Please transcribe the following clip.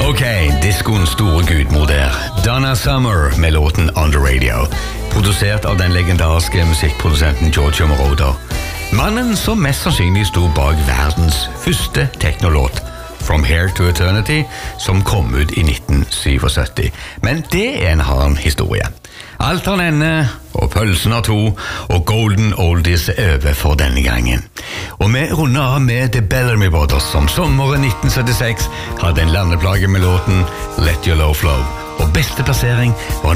Ok, diskoens store gudmor der. Donna Summer med låten On The Radio. Produsert av den legendariske musikkprodusenten Giorgio Moroder. Mannen som mest sannsynlig stod bak verdens første teknolåt, From Here to Eternity, som kom ut i 1977. Men det er en hard historie. Alt har ende, og pølsen har to, og Golden Oldies er over for denne gangen. Og vi runder av med The Bellamy Brothers, som sommeren 1976 hadde en landeplage med låten Let Your Love Flow. Og beste plassering var